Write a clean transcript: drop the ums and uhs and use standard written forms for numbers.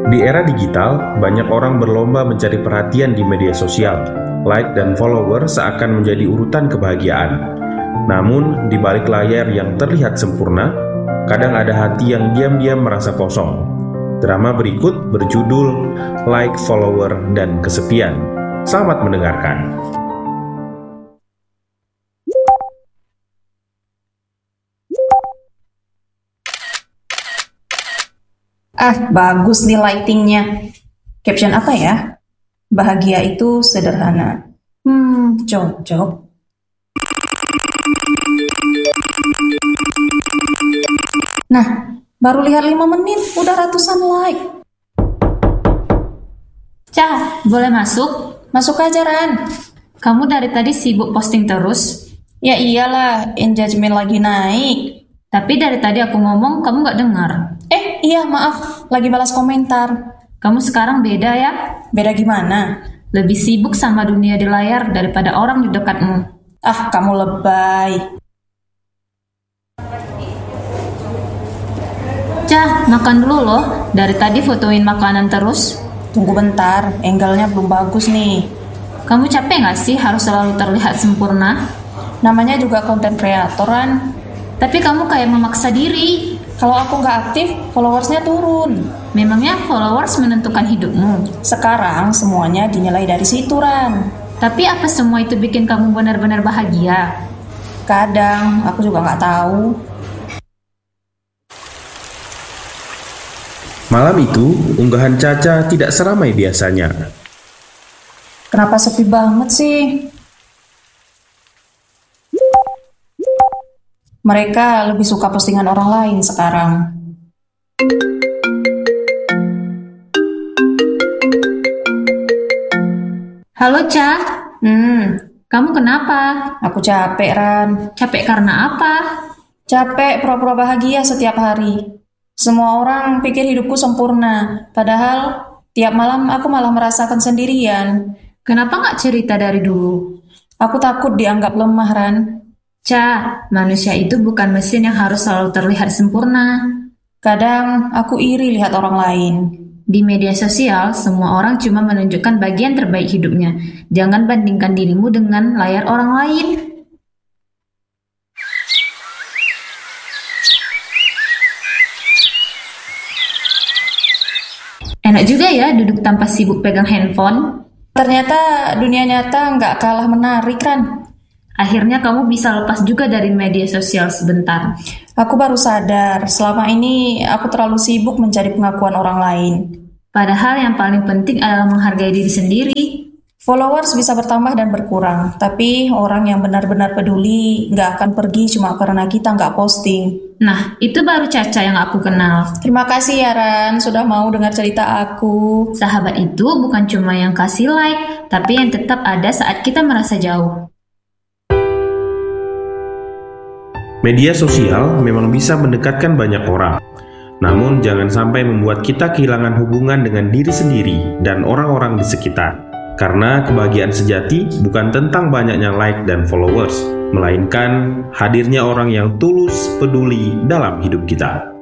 Di era digital, banyak orang berlomba mencari perhatian di media sosial. Like dan follower seakan menjadi urutan kebahagiaan. Namun, di balik layar yang terlihat sempurna, kadang ada hati yang diam-diam merasa kosong. Drama berikut berjudul Like, Follower, dan Kesepian. Selamat mendengarkan. Bagus nih lightingnya. Caption apa ya? Bahagia itu sederhana. Cocok. Nah, baru lihat 5 menit, udah ratusan like. Cah, boleh masuk? Masuk aja, Ran. Kamu dari tadi sibuk posting terus. Ya iyalah, engagement lagi naik. Tapi dari tadi aku ngomong, kamu gak dengar. Iya maaf, lagi balas komentar. Kamu sekarang beda ya? Beda gimana? Lebih sibuk sama dunia di layar daripada orang di dekatmu. Kamu lebay. Cah, makan dulu loh. Dari tadi fotoin makanan terus. Tunggu bentar, angle-nya belum bagus nih. Kamu capek gak sih harus selalu terlihat sempurna? Namanya juga konten kreatoran. Tapi kamu kayak memaksa diri. Kalau aku nggak aktif, followersnya turun. Memangnya followers menentukan hidupmu? Sekarang semuanya dinilai dari situ, Ran. Tapi apa semua itu bikin kamu benar-benar bahagia? Kadang, aku juga nggak tahu. Malam itu, unggahan Caca tidak seramai biasanya. Kenapa sepi banget sih? Mereka lebih suka postingan orang lain sekarang. Halo, Cah. Kamu kenapa? Aku capek, Ran. Capek karena apa? Capek pura-pura bahagia setiap hari. Semua orang pikir hidupku sempurna. Padahal, tiap malam aku malah merasakan sendirian. Kenapa nggak cerita dari dulu? Aku takut dianggap lemah, Ran. Cah, manusia itu bukan mesin yang harus selalu terlihat sempurna. Kadang aku iri lihat orang lain. Di media sosial, semua orang cuma menunjukkan bagian terbaik hidupnya. Jangan bandingkan dirimu dengan layar orang lain. Enak juga ya duduk tanpa sibuk pegang handphone. Ternyata dunia nyata nggak kalah menarik, Ran. Akhirnya kamu bisa lepas juga dari media sosial sebentar. Aku baru sadar, selama ini aku terlalu sibuk mencari pengakuan orang lain. Padahal yang paling penting adalah menghargai diri sendiri. Followers bisa bertambah dan berkurang, tapi orang yang benar-benar peduli nggak akan pergi cuma karena kita nggak posting. Nah, itu baru Caca yang aku kenal. Terima kasih ya, Ran, sudah mau dengar cerita aku. Sahabat itu bukan cuma yang kasih like, tapi yang tetap ada saat kita merasa jauh. Media sosial memang bisa mendekatkan banyak orang. Namun jangan sampai membuat kita kehilangan hubungan dengan diri sendiri dan orang-orang di sekitar. Karena kebahagiaan sejati bukan tentang banyaknya like dan followers, melainkan hadirnya orang yang tulus peduli dalam hidup kita.